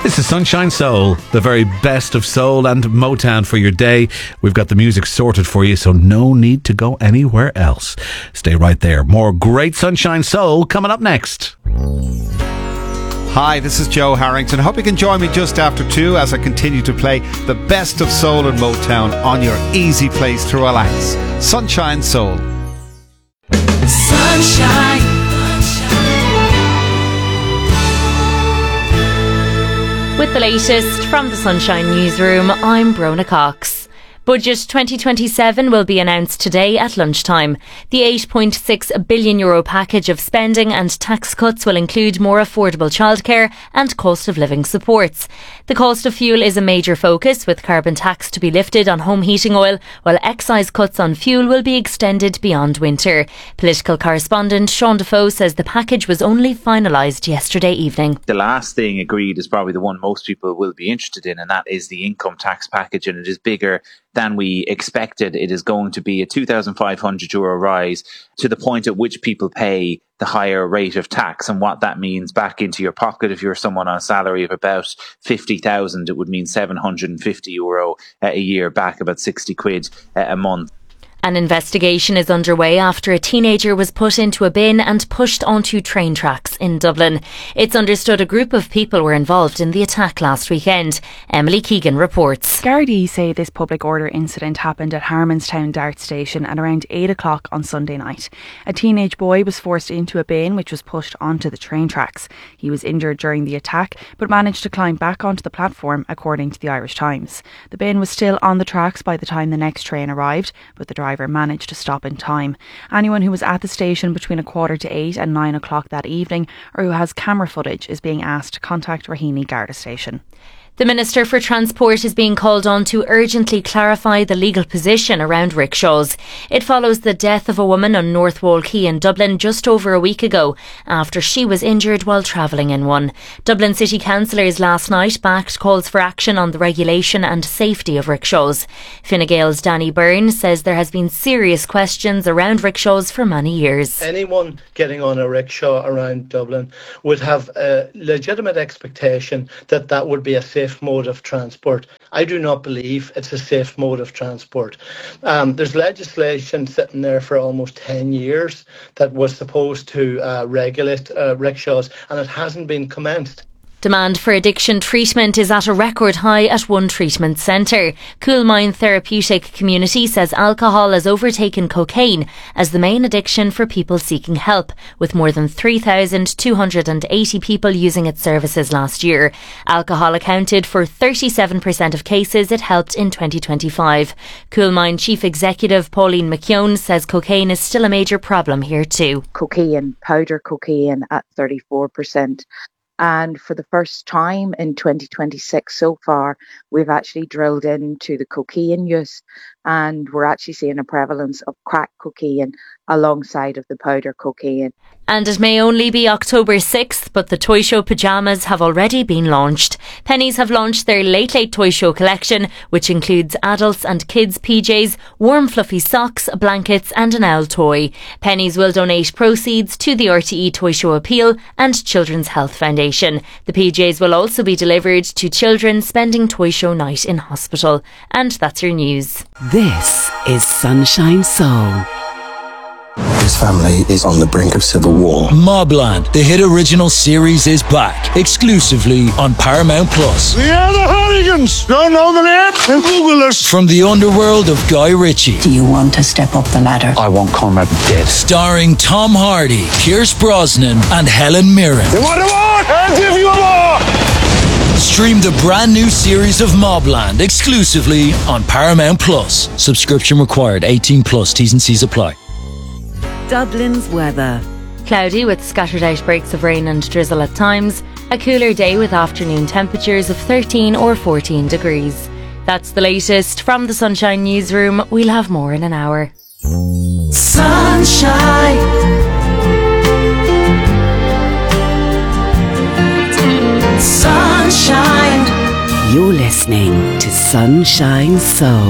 This is Sunshine Soul, the very best of soul and Motown for your day. We've got the music sorted for you, so no need to go anywhere else. Stay right there. More great Sunshine Soul coming up next. Hi, this is Joe Harrington. Hope you can join me just after 2 as I continue to play the best of soul and Motown on your easy place to relax. Sunshine Soul. Sunshine. With the latest from the Sunshine Newsroom, I'm Brona Cox. Budget 2027 will be announced today at lunchtime. The €8.6 billion package of spending and tax cuts will include more affordable childcare and cost of living supports. The cost of fuel is a major focus, with carbon tax to be lifted on home heating oil, while excise cuts on fuel will be extended beyond winter. Political correspondent Sean Defoe says the package was only finalised yesterday evening. The last thing agreed is probably the one most people will be interested in, and that is the income tax package, and it is bigger than we expected. It is going to be a €2,500 rise to the point at which people pay the higher rate of tax, and what that means back into your pocket. If you're someone on a salary of about 50,000, it would mean €750 a year, back about 60 quid a month. An investigation is underway after a teenager was put into a bin and pushed onto train tracks in Dublin. It's understood a group of people were involved in the attack last weekend. Emily Keegan reports. Gardaí say this public order incident happened at Harmonstown Dart Station at around 8 o'clock on Sunday night. A teenage boy was forced into a bin which was pushed onto the train tracks. He was injured during the attack but managed to climb back onto the platform, according to the Irish Times. The bin was still on the tracks by the time the next train arrived, but the driver managed to stop in time. Anyone who was at the station between 8:15 and 9 o'clock that evening, or who has camera footage, is being asked to contact Raheny Garda Station. The Minister for Transport is being called on to urgently clarify the legal position around rickshaws. It follows the death of a woman on North Wall Quay in Dublin just over a week ago after she was injured while travelling in one. Dublin City Councillors last night backed calls for action on the regulation and safety of rickshaws. Fine Gael's Danny Byrne says there has been serious questions around rickshaws for many years. Anyone getting on a rickshaw around Dublin would have a legitimate expectation that that would be a safe mode of transport. I do not believe it's a safe mode of transport. There's legislation sitting there for almost 10 years that was supposed to regulate rickshaws, and it hasn't been commenced. Demand for addiction treatment is at a record high at one treatment centre. Coolmine Therapeutic Community says alcohol has overtaken cocaine as the main addiction for people seeking help, with more than 3,280 people using its services last year. Alcohol accounted for 37% of cases it helped in 2025. Coolmine Chief Executive Pauline McKeown says cocaine is still a major problem here too. Cocaine, powder cocaine at 34%. And for the first time in 2026 so far, we've actually drilled into the cocaine use, and we're actually seeing a prevalence of crack cocaine alongside of the powder cocaine. And it may only be October 6th, but the Toy Show pyjamas have already been launched. Pennies have launched their Late Late Toy Show collection, which includes adults and kids' PJs, warm fluffy socks, blankets and an owl toy. Pennies will donate proceeds to the RTE Toy Show Appeal and Children's Health Foundation. The PJs will also be delivered to children spending Toy Show night in hospital. And that's your news. This is Sunshine Soul. His family is on the brink of civil war. Mobland, the hit original series, is back exclusively on Paramount Plus. We are the Hooligans. Don't know the name? Then Google us. From the underworld of Guy Ritchie. Do you want to step up the ladder? I want Conrad dead. Starring Tom Hardy, Pierce Brosnan and Helen Mirren. You want a war? I'll give you a war. Stream the brand new series of Mobland exclusively on Paramount Plus. Subscription required. 18 plus. T's and C's apply. Dublin's weather. Cloudy with scattered outbreaks of rain and drizzle at times. A cooler day with afternoon temperatures of 13 or 14 degrees. That's the latest from the Sunshine Newsroom. We'll have more in an hour. Sunshine. Sunshine. You're listening to Sunshine Soul.